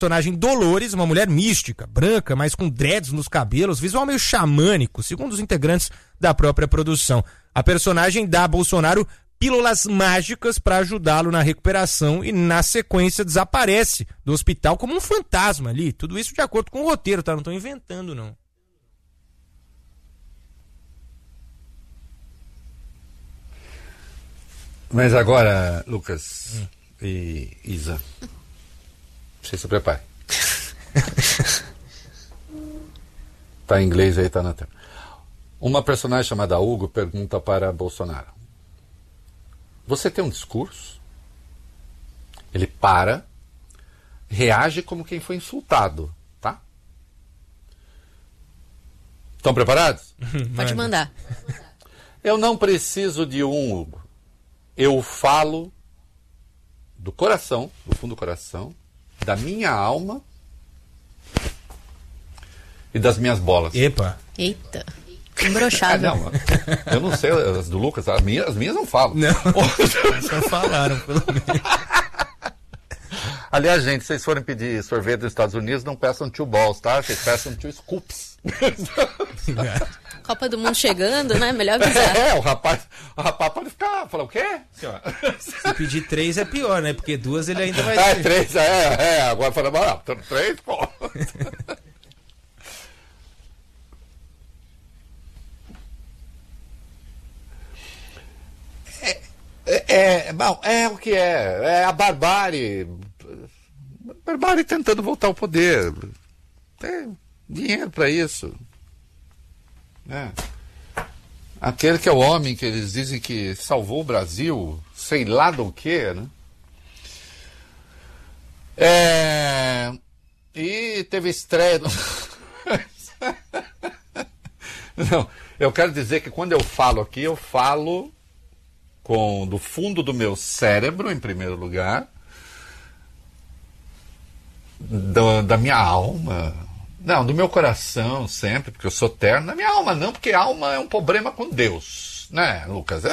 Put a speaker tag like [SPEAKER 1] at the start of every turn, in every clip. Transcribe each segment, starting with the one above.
[SPEAKER 1] personagem Dolores, uma mulher mística, branca, mas com dreads nos cabelos, visual meio xamânico, segundo os integrantes da própria produção. A personagem dá a Bolsonaro pílulas mágicas para ajudá-lo na recuperação e, na sequência, desaparece do hospital como um fantasma ali. Tudo isso de acordo com o roteiro, tá? Não tô inventando, não.
[SPEAKER 2] Mas agora, Lucas e Isa, você se prepare. Tá em inglês aí, tá na tela. Uma personagem chamada Hugo pergunta para Bolsonaro: você tem um discurso? Ele para, reage como quem foi insultado, tá? Estão preparados?
[SPEAKER 3] Pode mandar.
[SPEAKER 2] Eu não preciso de um, Hugo. Eu falo do coração, do fundo do coração, da minha alma e das minhas bolas.
[SPEAKER 1] Epa!
[SPEAKER 3] Eita! Embroxado.
[SPEAKER 2] Não, eu não sei, as do Lucas, as minhas não falam.
[SPEAKER 1] Não, só falaram, pelo menos.
[SPEAKER 2] Aliás, gente, se vocês forem pedir sorvete nos Estados Unidos, não peçam two balls, tá? Vocês peçam two scoops.
[SPEAKER 3] Copa do Mundo chegando, né? Melhor avisar.
[SPEAKER 2] O rapaz pode ficar, falar o quê?
[SPEAKER 1] Se pedir 3 é pior, né? Porque 2 ele ainda vai ter.
[SPEAKER 2] 3, agora falando, 3, pô. Bom, é o que é a barbárie. Barbárie tentando voltar ao poder. Tem dinheiro para isso. Aquele que é o homem que eles dizem que salvou o Brasil, sei lá do que, né? E teve estreia. Não, eu quero dizer que quando eu falo aqui, eu falo do fundo do meu cérebro, em primeiro lugar, da minha alma, não, do meu coração sempre, porque eu sou terno, da minha alma não, porque alma é um problema com Deus, né, Lucas?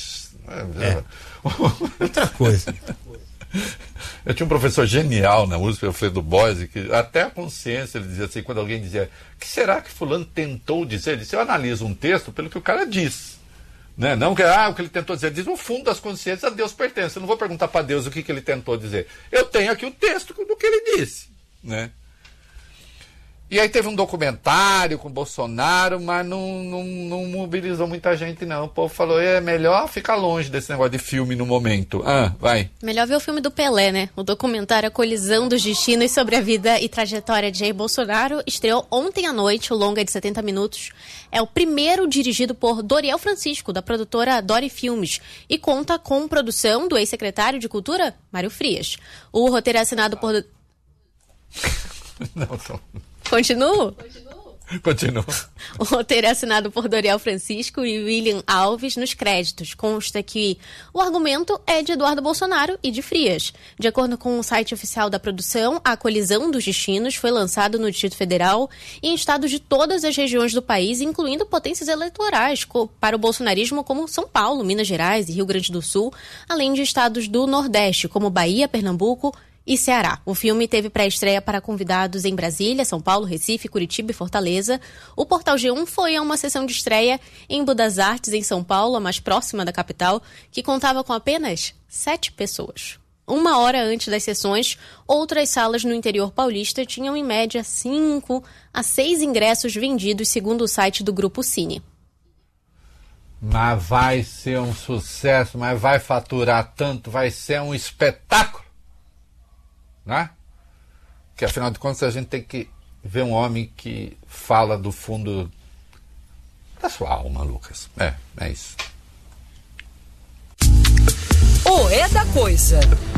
[SPEAKER 1] Outra coisa.
[SPEAKER 2] Eu tinha um professor genial na USP, Alfredo Boise, que até a consciência, ele dizia assim, quando alguém dizia, o que será que fulano tentou dizer? Ele disse, eu analiso um texto pelo que o cara diz. Né? Não que o que ele tentou dizer, diz no fundo das consciências a Deus pertence. Eu não vou perguntar para Deus o que ele tentou dizer. Eu tenho aqui o texto do que ele disse, né? E aí teve um documentário com o Bolsonaro, mas não mobilizou muita gente, não. O povo falou, é melhor ficar longe desse negócio de filme no momento. Vai.
[SPEAKER 3] Melhor ver o filme do Pelé, né? O documentário A Colisão dos Destinos sobre a vida e trajetória de Jair Bolsonaro estreou ontem à noite, o longa de 70 minutos. É o primeiro dirigido por Doriel Francisco, da produtora Dori Filmes, e conta com produção do ex-secretário de Cultura, Mário Frias. O roteiro é assinado por... Continuo?
[SPEAKER 2] Continua.
[SPEAKER 3] O roteiro é assinado por Doriel Francisco e William Alves nos créditos. Consta que o argumento é de Eduardo Bolsonaro e de Frias. De acordo com o site oficial da produção, A Colisão dos Destinos foi lançado no Distrito Federal e em estados de todas as regiões do país, incluindo potências eleitorais para o bolsonarismo como São Paulo, Minas Gerais e Rio Grande do Sul, além de estados do Nordeste, como Bahia, Pernambuco e Ceará. O filme teve pré-estreia para convidados em Brasília, São Paulo, Recife, Curitiba e Fortaleza. O Portal G1 foi a uma sessão de estreia em Budas Artes, em São Paulo, a mais próxima da capital, que contava com apenas 7 pessoas. 1 hora antes das sessões, outras salas no interior paulista tinham em média 5 a 6 ingressos vendidos, segundo o site do Grupo Cine.
[SPEAKER 2] Mas vai ser um sucesso, mas vai faturar tanto, vai ser um espetáculo. Né? Que afinal de contas a gente tem que ver um homem que fala do fundo da sua alma, Lucas. É isso.
[SPEAKER 4] O É da Coisa.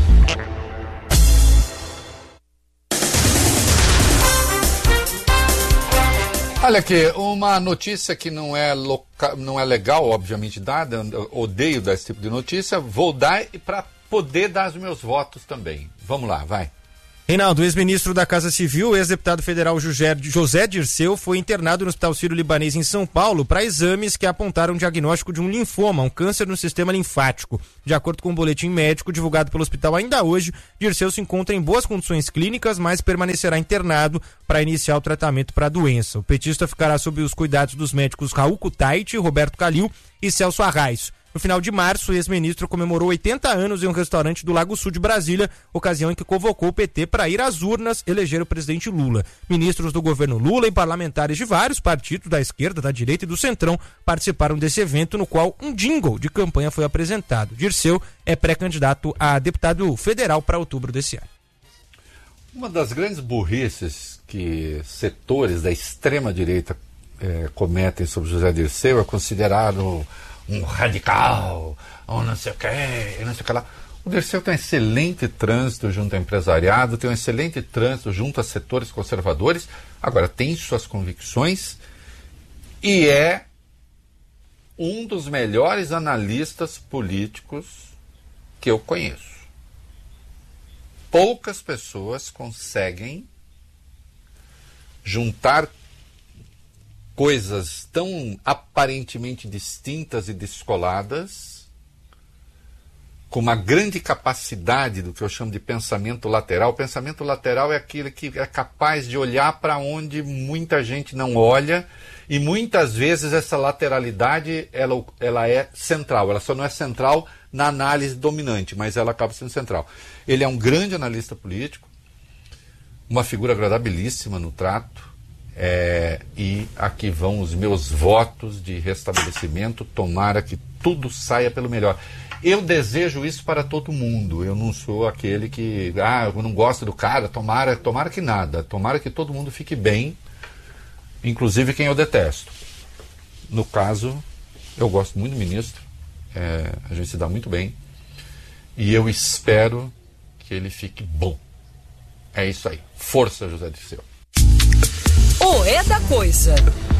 [SPEAKER 2] Olha aqui, uma notícia que não é legal, obviamente, dada, odeio dar esse tipo de notícia, vou dar para poder dar os meus votos também. Vamos lá, vai.
[SPEAKER 1] Reinaldo, ex-ministro da Casa Civil, ex-deputado federal José Dirceu foi internado no Hospital Sírio-Libanês em São Paulo para exames que apontaram o diagnóstico de um linfoma, um câncer no sistema linfático. De acordo com um boletim médico divulgado pelo hospital ainda hoje, Dirceu se encontra em boas condições clínicas, mas permanecerá internado para iniciar o tratamento para a doença. O petista ficará sob os cuidados dos médicos Raul Kutaiti, Roberto Calil e Celso Arraes. No final de março, o ex-ministro comemorou 80 anos em um restaurante do Lago Sul de Brasília, ocasião em que convocou o PT para ir às urnas eleger o presidente Lula. Ministros do governo Lula e parlamentares de vários partidos, da esquerda, da direita e do centrão, participaram desse evento, no qual um jingle de campanha foi apresentado. Dirceu é pré-candidato a deputado federal para outubro desse ano.
[SPEAKER 2] Uma das grandes burrices que setores da extrema-direita cometem sobre José Dirceu é considerá-lo um radical, ou não sei o que lá. O Dirceu tem um excelente trânsito junto ao empresariado, tem um excelente trânsito junto a setores conservadores, agora tem suas convicções e é um dos melhores analistas políticos que eu conheço. Poucas pessoas conseguem juntar coisas tão aparentemente distintas e descoladas, com uma grande capacidade do que eu chamo de pensamento lateral. O pensamento lateral é aquele que é capaz de olhar para onde muita gente não olha, e muitas vezes essa lateralidade ela é central. Ela só não é central na análise dominante, mas ela acaba sendo central. Ele é um grande analista político, uma figura agradabilíssima no trato, e aqui vão os meus votos de restabelecimento. Tomara que tudo saia pelo melhor. Eu desejo isso para todo mundo. Eu não sou aquele que eu não gosto do cara. Tomara que nada. Tomara que todo mundo fique bem, inclusive quem eu detesto. No caso, eu gosto muito do ministro, a gente se dá muito bem, e eu espero que ele fique bom. É isso aí. Força, José Dirceu.
[SPEAKER 4] O É da Coisa.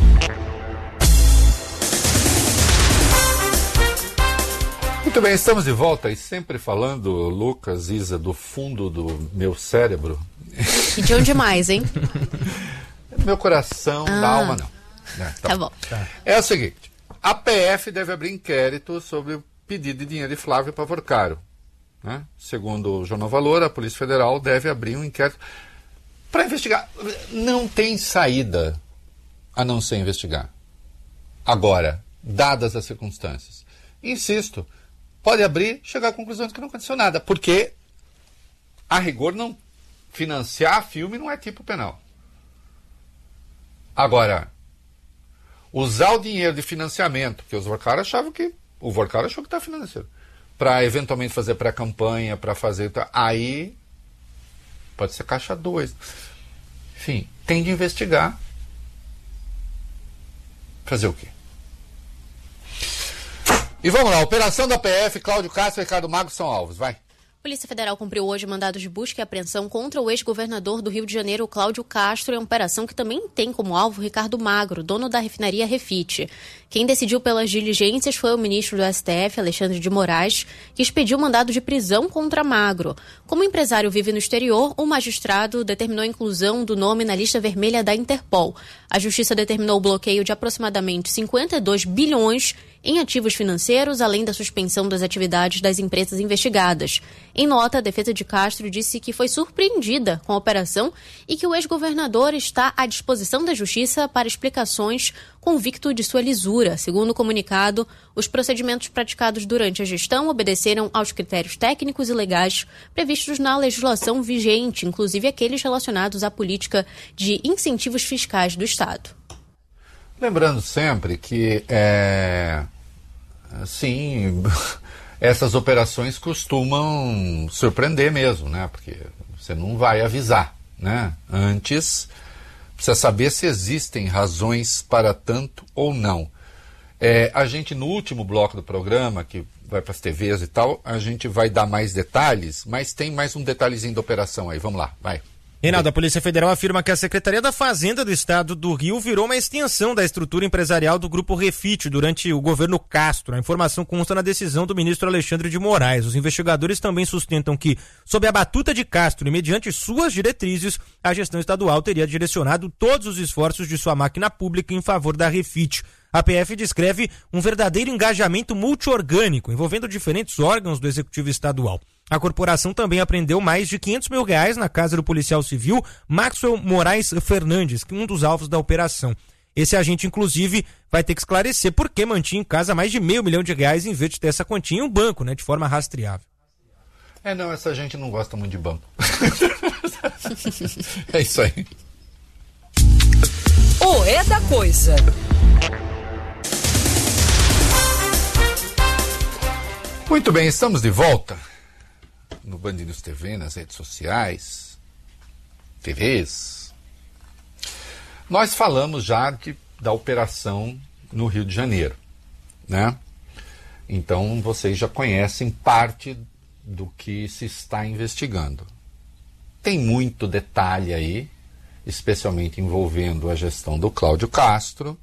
[SPEAKER 2] Muito bem, estamos de volta e sempre falando, Lucas, Isa, do fundo do meu cérebro.
[SPEAKER 3] E de onde mais, hein?
[SPEAKER 2] Meu coração, da alma não.
[SPEAKER 3] Tá bom.
[SPEAKER 2] É o seguinte, a PF deve abrir inquérito sobre o pedido de dinheiro de Flávio Pavorcaro. Né? Segundo o Jornal Valor, a Polícia Federal deve abrir um inquérito para investigar. Não tem saída a não ser investigar. Agora, dadas as circunstâncias, insisto, pode abrir, chegar à conclusão de que não aconteceu nada, porque, a rigor, não financiar filme não é tipo penal. Agora, usar o dinheiro de financiamento, porque o Vorcaro achou que está financiando, para eventualmente fazer pré-campanha, para fazer... Aí pode ser caixa 2. Enfim, tem de investigar. Fazer o quê? E vamos lá, operação da PF, Cláudio Castro e Ricardo Magro são alvos, vai.
[SPEAKER 3] A Polícia Federal cumpriu hoje mandados de busca e apreensão contra o ex-governador do Rio de Janeiro, Cláudio Castro, em operação que também tem como alvo Ricardo Magro, dono da refinaria Refit. Quem decidiu pelas diligências foi o ministro do STF, Alexandre de Moraes, que expediu mandado de prisão contra Magro. Como o empresário vive no exterior, o magistrado determinou a inclusão do nome na lista vermelha da Interpol. A Justiça determinou o bloqueio de aproximadamente 52 bilhões em ativos financeiros, além da suspensão das atividades das empresas investigadas. Em nota, a defesa de Castro disse que foi surpreendida com a operação e que o ex-governador está à disposição da Justiça para explicações, convicto de sua lisura. Segundo o comunicado, os procedimentos praticados durante a gestão obedeceram aos critérios técnicos e legais previstos na legislação vigente, inclusive aqueles relacionados à política de incentivos fiscais do Estado.
[SPEAKER 2] Lembrando sempre que, sim, essas operações costumam surpreender mesmo, né? Porque você não vai avisar, né? Antes, precisa saber se existem razões para tanto ou não. A gente, no último bloco do programa, que vai para as TVs e tal, a gente vai dar mais detalhes, mas tem mais um detalhezinho da operação aí. Vamos lá, vai.
[SPEAKER 1] Reinaldo, a Polícia Federal afirma que a Secretaria da Fazenda do Estado do Rio virou uma extensão da estrutura empresarial do Grupo Refit durante o governo Castro. A informação consta na decisão do ministro Alexandre de Moraes. Os investigadores também sustentam que, sob a batuta de Castro e mediante suas diretrizes, a gestão estadual teria direcionado todos os esforços de sua máquina pública em favor da Refit. A PF descreve um verdadeiro engajamento multiorgânico, envolvendo diferentes órgãos do Executivo Estadual. A corporação também apreendeu mais de R$500 mil na casa do policial civil Maxwell Moraes Fernandes, um dos alvos da operação. Esse agente, inclusive, vai ter que esclarecer por que mantinha em casa mais de R$500 mil em vez de ter essa quantia em um banco, de forma rastreável.
[SPEAKER 2] Não, essa gente não gosta muito de banco. É isso aí.
[SPEAKER 4] O É da Coisa.
[SPEAKER 2] Muito bem, estamos de volta no Band News TV, nas redes sociais, TVs. Nós falamos já da operação no Rio de Janeiro, né? Então vocês já conhecem parte do que se está investigando. Tem muito detalhe aí, especialmente envolvendo a gestão do Cláudio Castro,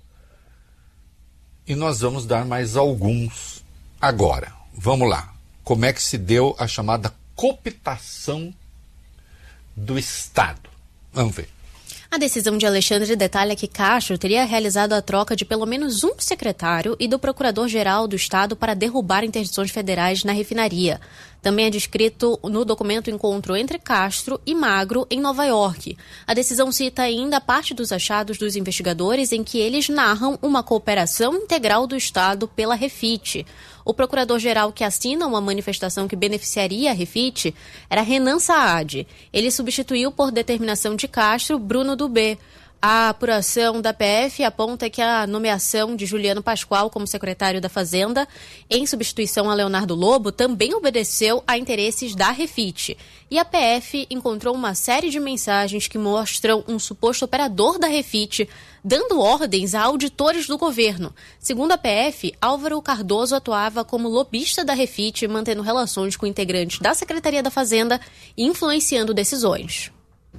[SPEAKER 2] e nós vamos dar mais alguns agora. Vamos lá. Como é que se deu a chamada cooptação do Estado? Vamos ver.
[SPEAKER 3] A decisão de Alexandre detalha que Castro teria realizado a troca de pelo menos um secretário e do procurador-geral do Estado para derrubar interdições federais na refinaria. Também é descrito no documento o encontro entre Castro e Magro em Nova York. A decisão cita ainda parte dos achados dos investigadores em que eles narram uma cooperação integral do Estado pela Refit. O procurador-geral que assina uma manifestação que beneficiaria a Refit era Renan Saad. Ele substituiu por determinação de Castro Bruno Dubé. A apuração da PF aponta que a nomeação de Juliano Pascoal como secretário da Fazenda, em substituição a Leonardo Lobo, também obedeceu a interesses da Refit. E a PF encontrou uma série de mensagens que mostram um suposto operador da Refit dando ordens a auditores do governo. Segundo a PF, Álvaro Cardoso atuava como lobista da Refit, mantendo relações com integrantes da Secretaria da Fazenda e influenciando decisões.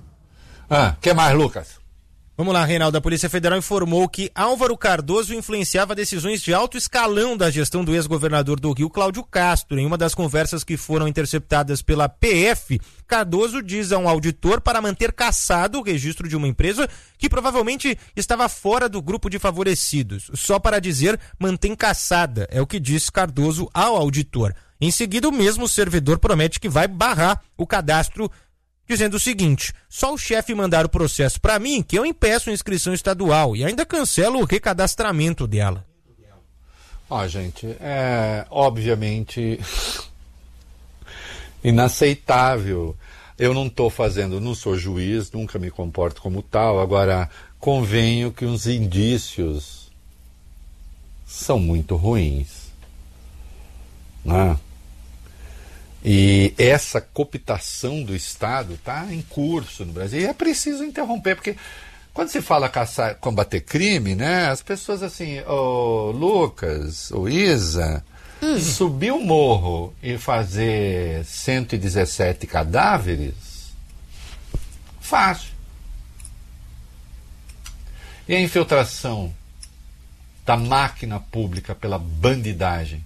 [SPEAKER 2] Que mais, Lucas?
[SPEAKER 1] Vamos lá, Reinaldo. A Polícia Federal informou que Álvaro Cardoso influenciava decisões de alto escalão da gestão do ex-governador do Rio, Cláudio Castro. Em uma das conversas que foram interceptadas pela PF, Cardoso diz a um auditor para manter cassado o registro de uma empresa que provavelmente estava fora do grupo de favorecidos. Só para dizer, mantém cassada, é o que diz Cardoso ao auditor. Em seguida, o mesmo servidor promete que vai barrar o cadastro, dizendo o seguinte: só o chefe mandar o processo para mim que eu impeço a inscrição estadual e ainda cancelo o recadastramento dela.
[SPEAKER 2] Gente, é obviamente inaceitável. Eu não estou fazendo, não sou juiz, nunca me comporto como tal. Agora, convenho que os indícios são muito ruins, né? E essa cooptação do Estado está em curso no Brasil. E é preciso interromper, porque quando se fala combater crime, né, as pessoas assim, Lucas, Isa, subir o morro e fazer 117 cadáveres, fácil. E a infiltração da máquina pública pela bandidagem?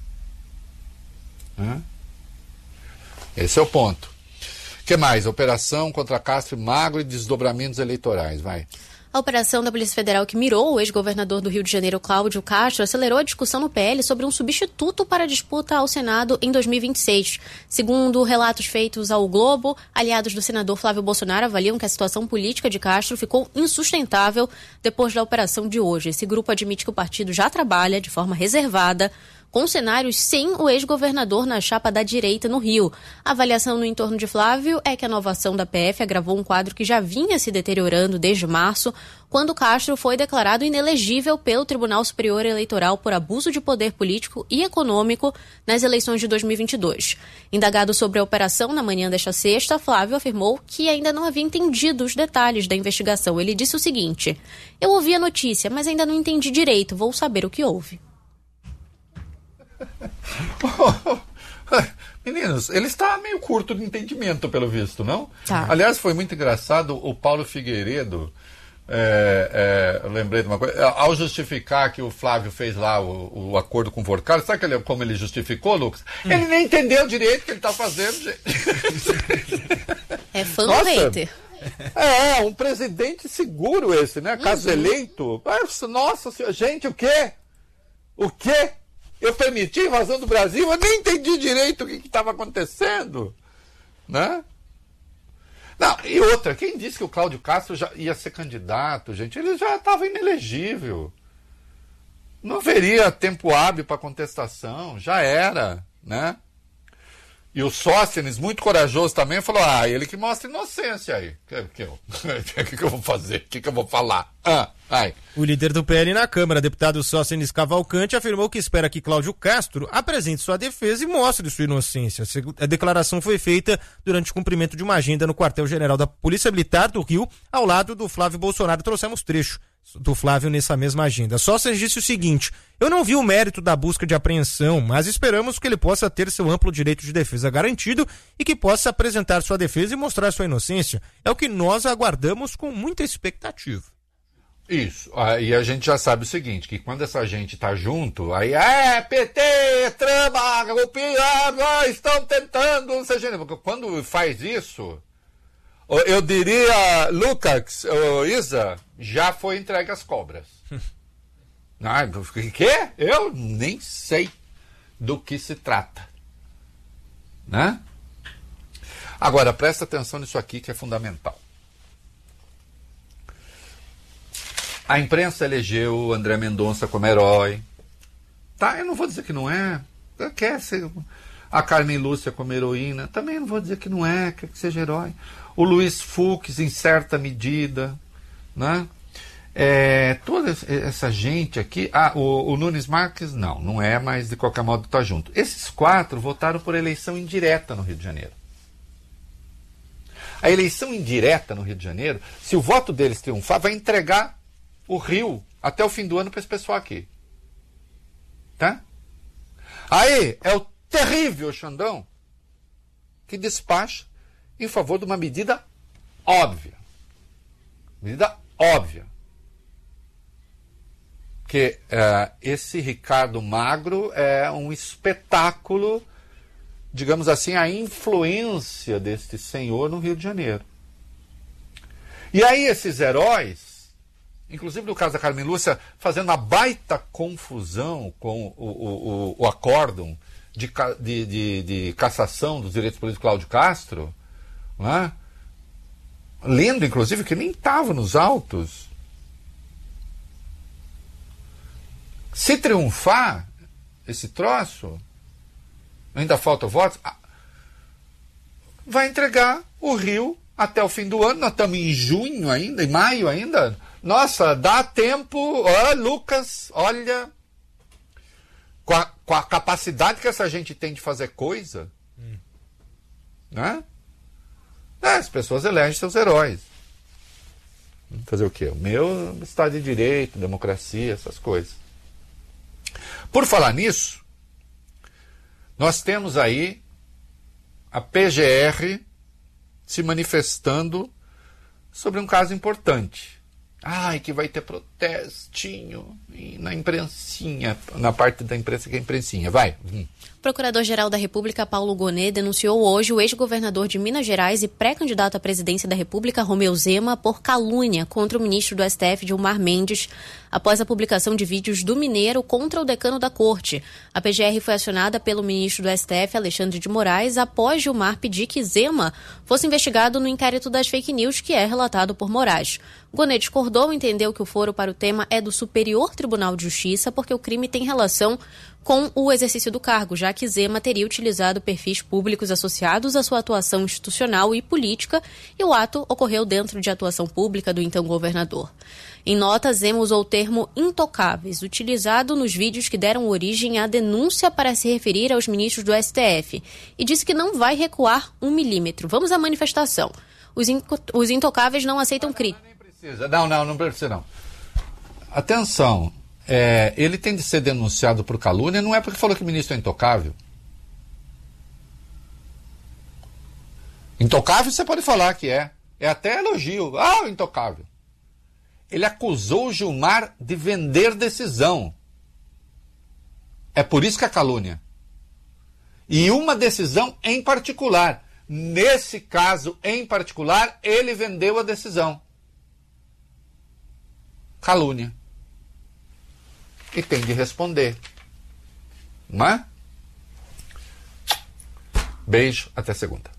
[SPEAKER 2] Esse é o ponto. O que mais? Operação contra Castro e Magro e desdobramentos eleitorais. Vai.
[SPEAKER 3] A operação da Polícia Federal que mirou o ex-governador do Rio de Janeiro, Cláudio Castro, acelerou a discussão no PL sobre um substituto para a disputa ao Senado em 2026. Segundo relatos feitos ao Globo, aliados do senador Flávio Bolsonaro avaliam que a situação política de Castro ficou insustentável depois da operação de hoje. Esse grupo admite que o partido já trabalha de forma reservada com cenários sem o ex-governador na chapa da direita no Rio. A avaliação no entorno de Flávio é que a nova ação da PF agravou um quadro que já vinha se deteriorando desde março, quando Castro foi declarado inelegível pelo Tribunal Superior Eleitoral por abuso de poder político e econômico nas eleições de 2022. Indagado sobre a operação na manhã desta sexta, Flávio afirmou que ainda não havia entendido os detalhes da investigação. Ele disse o seguinte: eu ouvi a notícia, mas ainda não entendi direito, vou saber o que houve.
[SPEAKER 2] Meninos, ele está meio curto de entendimento, pelo visto, não?
[SPEAKER 3] Tá.
[SPEAKER 2] Aliás, foi muito engraçado o Paulo Figueiredo, eu lembrei de uma coisa, ao justificar que o Flávio fez lá o acordo com o Forcado, sabe como ele justificou, Lucas? Ele nem entendeu direito o que ele está fazendo, gente.
[SPEAKER 3] É fã ou hater?
[SPEAKER 2] Um presidente seguro esse, né? Caso eleito. Nossa senhora, gente, o quê? O quê? Eu permiti a invasão do Brasil? Eu nem entendi direito o que estava acontecendo. Né? Não, e outra, quem disse que o Cláudio Castro já ia ser candidato, gente? Ele já estava inelegível. Não haveria tempo hábil para contestação, já era, né? E o Sóstenes, muito corajoso também, falou, ele que mostra inocência aí. O que eu vou fazer? O que eu vou falar?
[SPEAKER 1] O líder do PL na Câmara, deputado Sóstenes Cavalcante, afirmou que espera que Cláudio Castro apresente sua defesa e mostre sua inocência. A declaração foi feita durante o cumprimento de uma agenda no quartel-general da Polícia Militar do Rio, ao lado do Flávio Bolsonaro. Trouxemos trecho do Flávio nessa mesma agenda. Sóstenes disse o seguinte: eu não vi o mérito da busca de apreensão, mas esperamos que ele possa ter seu amplo direito de defesa garantido e que possa apresentar sua defesa e mostrar sua inocência. É o que nós aguardamos com muita expectativa.
[SPEAKER 2] Isso, e a gente já sabe o seguinte, que quando essa gente tá junto, aí PT, trama, estão tentando, porque quando faz isso, eu diria, Lucas, Isa, já foi entregue às cobras. O quê? Eu nem sei do que se trata. Né? Agora, presta atenção nisso aqui que é fundamental. A imprensa elegeu o André Mendonça como herói. Tá, eu não vou dizer que não é. Quer ser a Carmen Lúcia como heroína. Também não vou dizer que não é, quer que seja herói. O Luiz Fux, em certa medida. Né? Toda essa gente aqui. O Nunes Marques, não é, mas de qualquer modo está junto. Esses 4 votaram por eleição indireta no Rio de Janeiro. A eleição indireta no Rio de Janeiro, se o voto deles triunfar, vai entregar o Rio até o fim do ano para esse pessoal aqui. Tá? Aí é o terrível Xandão que despacha em favor de uma medida óbvia. Medida óbvia. Que esse Ricardo Magro é um espetáculo, digamos assim, a influência deste senhor no Rio de Janeiro. E aí esses heróis, inclusive no caso da Carmen Lúcia, fazendo uma baita confusão com o acórdão de cassação dos direitos políticos de Cláudio Castro, né? Lendo, inclusive, que nem estava nos autos. Se triunfar esse troço, ainda falta votos, vai entregar o Rio até o fim do ano. Nós estamos em junho ainda, em maio ainda. Nossa, dá tempo. Lucas, olha, com a capacidade que essa gente tem de fazer coisa, né? As pessoas elegem seus heróis. Fazer o quê? O meu Estado de Direito, democracia, essas coisas. Por falar nisso, nós temos aí a PGR se manifestando sobre um caso importante. Que vai ter protestinho na imprensinha, na parte da imprensa que é imprensinha. Vai.
[SPEAKER 3] Procurador-Geral da República, Paulo Gonet, denunciou hoje o ex-governador de Minas Gerais e pré-candidato à presidência da República, Romeu Zema, por calúnia contra o ministro do STF, Gilmar Mendes, após a publicação de vídeos do mineiro contra o decano da corte. A PGR foi acionada pelo ministro do STF, Alexandre de Moraes, após Gilmar pedir que Zema fosse investigado no inquérito das fake news que é relatado por Moraes. Gonet discordou e entendeu que o foro para o tema é do Superior Tribunal de Justiça, porque o crime tem relação com o exercício do cargo, já que Zema teria utilizado perfis públicos associados à sua atuação institucional e política, e o ato ocorreu dentro de atuação pública do então governador. Em nota, Zema usou o termo intocáveis, utilizado nos vídeos que deram origem à denúncia para se referir aos ministros do STF, e disse que não vai recuar 1 milímetro. Vamos à manifestação. Os intocáveis não aceitam crítica.
[SPEAKER 2] Não precisa não. Atenção, ele tem de ser denunciado por calúnia, não é porque falou que o ministro é intocável. Intocável você pode falar que é. É até elogio. Ah, o intocável. Ele acusou o Gilmar de vender decisão. É por isso que é calúnia. E uma decisão em particular. Nesse caso em particular, ele vendeu a decisão. Calúnia. E tem de responder. Não é? Beijo, até segunda.